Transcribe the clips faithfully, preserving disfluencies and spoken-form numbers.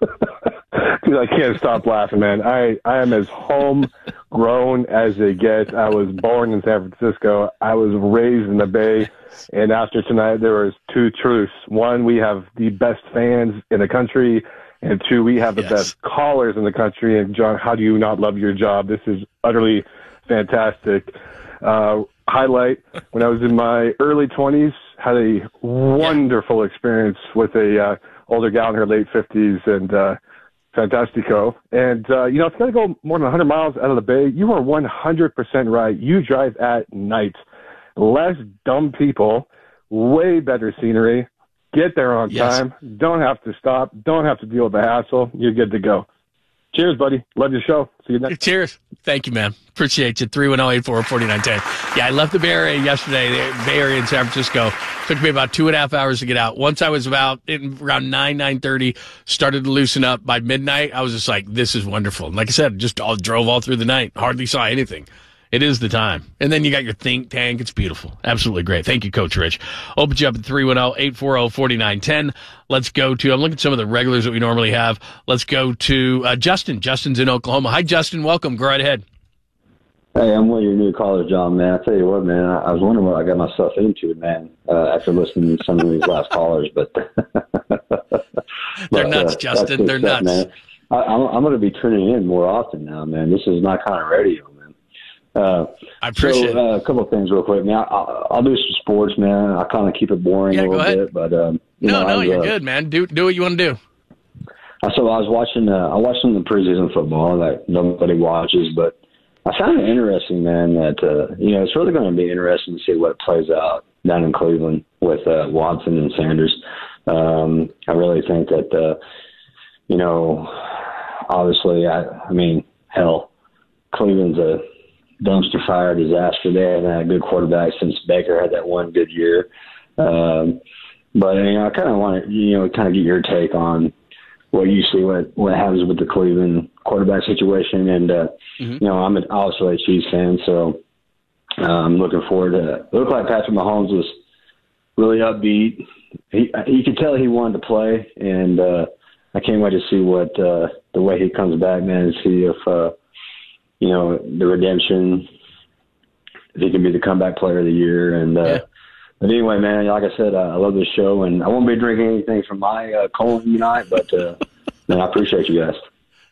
Dude, I can't stop laughing, man. I, I am as homegrown as it gets. I was born in San Francisco. I was raised in the Bay. And after tonight, there was two truths. One, we have the best fans in the country. And two, we have the yes. best callers in the country. And, John, how do you not love your job? This is utterly fantastic. Uh, highlight, when I was in my early twenties, had a wonderful experience with a uh, older gal in her late fifties, and uh, fantastico. And, uh, you know, it's going to go more than one hundred miles out of the Bay. You are one hundred percent right. You drive at night. Less dumb people, way better scenery. Get there on yes. time. Don't have to stop. Don't have to deal with the hassle. You're good to go. Cheers, buddy. Love your show. See you next time. Cheers. Thank you, man. Appreciate you. three one zero, eight four zero, four nine one zero. Yeah, I left the Bay Area yesterday, the Bay Area in San Francisco. Took me about two and a half hours to get out. Once I was about in, around nine, nine thirty, started to loosen up. By midnight, I was just like, this is wonderful. And like I said, just all, drove all through the night. Hardly saw anything. It is the time. And then you got your think tank. It's beautiful. Absolutely great. Thank you, Coach Rich. Open you up at three one zero, eight four zero, four nine one zero. Let's go to, I'm looking at some of the regulars that we normally have. Let's go to uh, Justin. Justin's in Oklahoma. Hi, Justin. Welcome. Go right ahead. Hey, I'm one of your new callers, John, man. I tell you what, man, I was wondering what I got myself into, man, uh, after listening to some of these last callers. But They're but, nuts, uh, Justin. They're stuff, nuts. Man. I, I'm, I'm going to be tuning in more often now, man. This is my kind of radio. Uh, I appreciate so, uh, a couple of things real quick. Man, I'll, I'll do some sports, man. I kind of keep it boring yeah, a little ahead. bit, but um, you no, know, no, was, you're uh, good, man. Do do what you want to do. So I was watching. Uh, I watched some of the preseason football that nobody watches, but I found it interesting, man. That uh, you know, it's really going to be interesting to see what plays out down in Cleveland with uh, Watson and Sanders. Um, I really think that uh, you know, obviously, I, I mean, hell, Cleveland's a dumpster fire disaster. They haven't had a good quarterback since Baker had that one good year. Um, but, you know, I kind of want to, you know, kind of get your take on what you see, what, what happens with the Cleveland quarterback situation. And, uh, mm-hmm. you know, I'm an, also a Chiefs fan, so uh, I'm looking forward to it. It looked like Patrick Mahomes was really upbeat. He, you could tell he wanted to play, and uh, I can't wait to see what uh, the way he comes back, man, and see if uh, – you know, the redemption, if he can be the comeback player of the year. And, uh, yeah. but anyway, man, like I said, uh, I love this show, and I won't be drinking anything from my uh, colon tonight, but, uh, man, I appreciate you guys.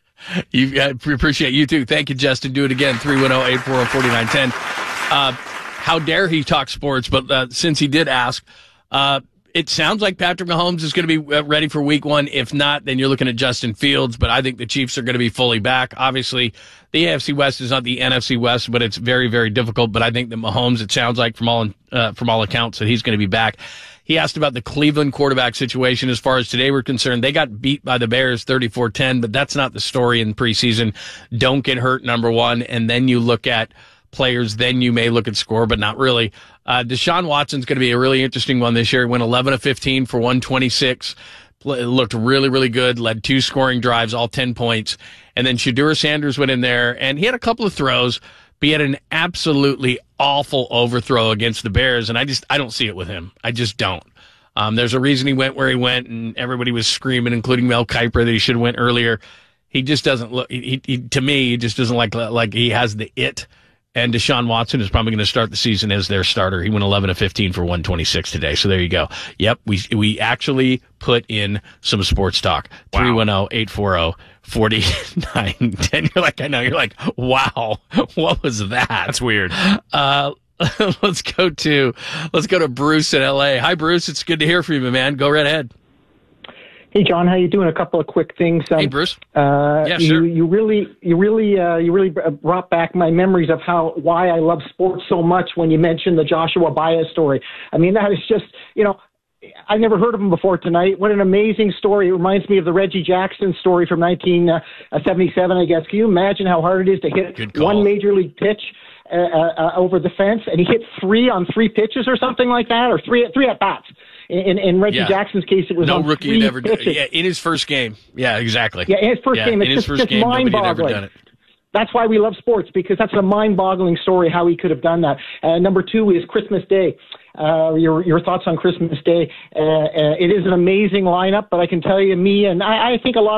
You I appreciate you too. Thank you, Justin. Do it again. three one zero, eight four zero, four nine one zero. Uh, how dare he talk sports? But, uh, since he did ask, uh, it sounds like Patrick Mahomes is going to be ready for week one. If not, then you're looking at Justin Fields. But I think the Chiefs are going to be fully back. Obviously, the A F C West is not the N F C West, but it's very, very difficult. But I think that Mahomes, it sounds like from all uh, from all accounts, that he's going to be back. He asked about the Cleveland quarterback situation. As far as today we're concerned, they got beat by the Bears thirty-four ten, but that's not the story in preseason. Don't get hurt, number one, and then you look at players, then you may look at score, but not really. Uh, Deshaun Watson's going to be a really interesting one this year. He went eleven of fifteen for one twenty-six. Looked really, really good. Led two scoring drives, all ten points. And then Shedeur Sanders went in there, and he had a couple of throws, but he had an absolutely awful overthrow against the Bears, and I just I don't see it with him. I just don't. Um, there's a reason he went where he went, and everybody was screaming, including Mel Kiper, that he should have went earlier. He just doesn't look. He, he to me, he just doesn't like like he has the it. And Deshaun Watson is probably going to start the season as their starter. He went eleven of fifteen for one twenty-six today. So there you go. Yep, we we actually put in some sports talk. Wow. three one zero, eight four zero, four nine one zero. You're like, I know. You're like, wow, what was that? That's weird. Uh, let's go to let's go to Bruce in L A. Hi, Bruce. It's good to hear from you, man. Go right ahead. Hey, John, how you doing? A couple of quick things. Um, hey, Bruce. Uh, yeah, sure. You, you really, you really, uh, you really brought back my memories of how why I love sports so much when you mentioned the Joshua Baez story. I mean, that is just, you know, I never heard of him before tonight. What an amazing story! It reminds me of the Reggie Jackson story from nineteen seventy-seven, I guess. Can you imagine how hard it is to hit one major league pitch uh, uh, over the fence, and he hit three on three pitches or something like that, or three three at bats? In, in Reggie yeah. Jackson's case, it was no on rookie three had ever done pitches. Yeah, in his first game. Yeah, exactly. Yeah, in his first yeah, game. It's in just, his first just game, mind-boggling. nobody had ever done it. That's why we love sports, because that's a mind-boggling story how he could have done that. Uh, number two is Christmas Day. Uh, your your thoughts on Christmas Day? Uh, uh, it is an amazing lineup, but I can tell you, me and I, I think a lot